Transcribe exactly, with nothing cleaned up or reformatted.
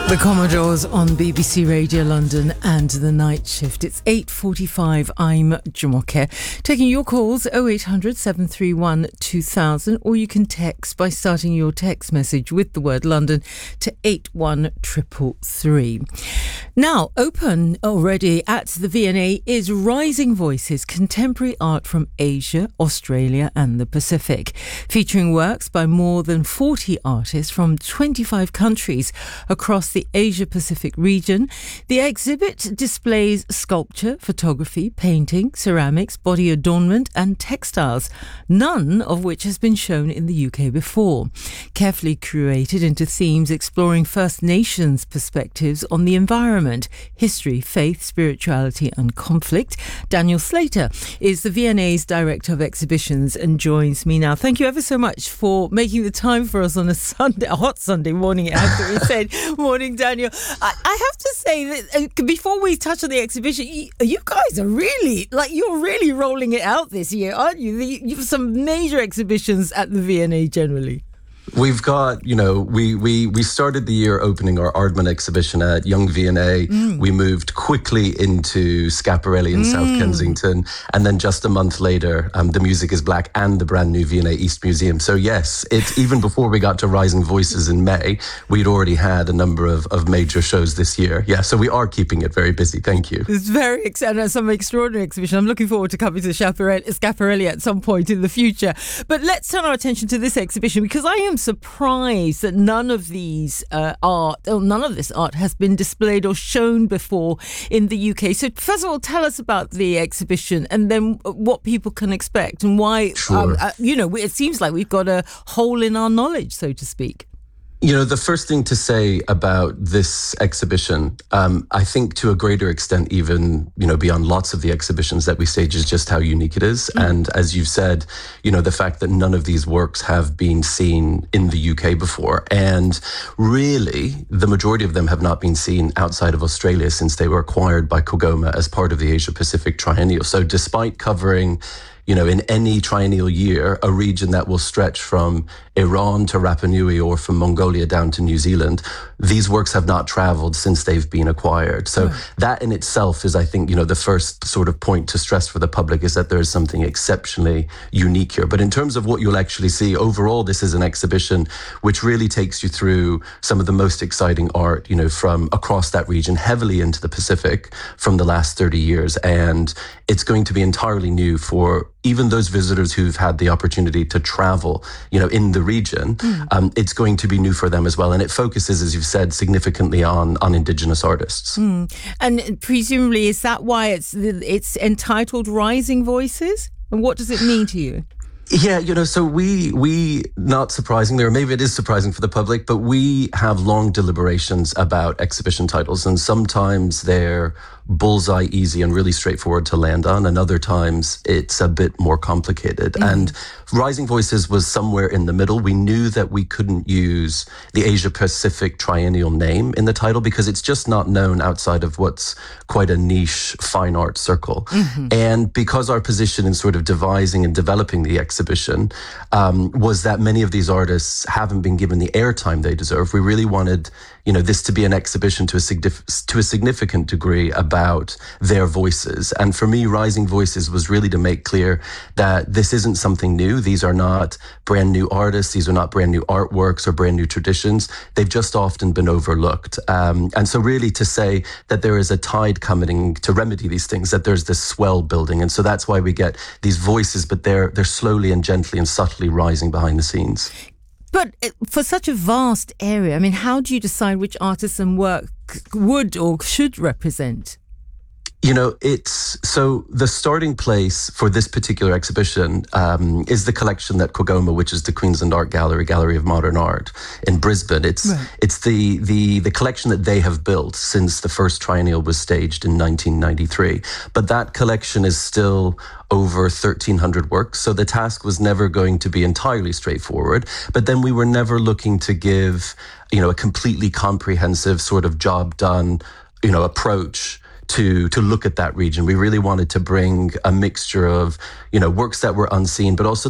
The Commodores on B B C Radio London and The Night Shift. It's eight forty-five. I'm Jumoke. Taking your calls oh eight hundred, seven three one, two thousand, or you can text by starting your text message with the word London to eight one three three three. Now, open already at the V and A is Rising Voices, contemporary art from Asia, Australia and the Pacific, featuring works by more than forty artists from twenty-five countries across the Asia-Pacific region. The exhibit displays sculpture, photography, painting, ceramics, body adornment and textiles, none of which has been shown in the U K before. Carefully curated into themes exploring First Nations perspectives on the environment, history, faith, spirituality and conflict. Daniel Slater is the V and A's Director of Exhibitions and joins me now. Thank you ever so much for making the time for us on a Sunday, a hot Sunday morning, it has to be said. Morning, Daniel. I, I have to say that uh, before we touch on the exhibition, you, you guys are really, like, you're really rolling it out this year, aren't you? The, you have some major exhibitions at the V and A generally. We've got, you know, we, we, we started the year opening our Aardman exhibition at Young V and A. Mm. We moved quickly into Schiaparelli in mm. South Kensington. And then just a month later, um, The Music is Black and the brand new V and A East Museum. So yes, it's even before we got to Rising Voices in May, we'd already had a number of, of major shows this year. Yeah, so we are keeping it very busy. Thank you. It's very exciting. Some extraordinary exhibition. I'm looking forward to coming to Schiaparelli, Schiaparelli at some point in the future. But let's turn our attention to this exhibition, because I am surprised that none of these uh, art, or none of this art has been displayed or shown before in the U K. So first of all, tell us about the exhibition and then what people can expect and why, sure. um, uh, you know, it seems like we've got a hole in our knowledge, so to speak. You know, the first thing to say about this exhibition, um, I think to a greater extent, even, you know, beyond lots of the exhibitions that we stage, is just how unique it is. Mm. And as you've said, you know, the fact that none of these works have been seen in the U K before. And really, the majority of them have not been seen outside of Australia since they were acquired by Kogoma as part of the Asia-Pacific Triennial. So despite covering, you know, in any triennial year, a region that will stretch from Iran to Rapa Nui or from Mongolia down to New Zealand, these works have not traveled since they've been acquired. So right. that in itself is, I think, you know, the first sort of point to stress for the public is that there is something exceptionally unique here. But in terms of what you'll actually see, overall, this is an exhibition which really takes you through some of the most exciting art, you know, from across that region, heavily into the Pacific from the last thirty years. And it's going to be entirely new for even those visitors who've had the opportunity to travel, you know, in the region. Mm. Um, it's going to be new for them as well. And it focuses, as you've said, significantly on, on Indigenous artists. Mm. And presumably, is that why it's it's entitled Rising Voices? And what does it mean to you? Yeah, you know, so we, we, not surprisingly, or maybe it is surprising for the public, but we have long deliberations about exhibition titles, and sometimes they're bullseye easy and really straightforward to land on, and other times it's a bit more complicated. Mm. And Rising Voices was somewhere in the middle. We knew that we couldn't use the Asia-Pacific Triennial name in the title because it's just not known outside of what's quite a niche fine art circle. Mm-hmm. And because our position in sort of devising and developing the exhibition um, was that many of these artists haven't been given the airtime they deserve, we really wanted, you know, this to be an exhibition to a, signif- to a significant degree about their voices. And for me, Rising Voices was really to make clear that this isn't something new. These are not brand new artists. These are not brand new artworks or brand new traditions. They've just often been overlooked. Um, and so really to say that there is a tide coming to remedy these things, that there's this swell building. And so that's why we get these voices, but they're they're slowly and gently and subtly rising behind the scenes. But for such a vast area, I mean, how do you decide which artists and work would or should represent? You know, it's so the starting place for this particular exhibition um, is the collection that Kogoma, which is the Queensland Art Gallery, Gallery of Modern Art in Brisbane. It's right. it's the, the the collection that they have built since the first triennial was staged in nineteen ninety-three. But that collection is still over thirteen hundred works. So the task was never going to be entirely straightforward. But then we were never looking to give, you know, a completely comprehensive sort of job done, you know, approach to to look at that region. We really wanted to bring a mixture of, you know, works that were unseen, but also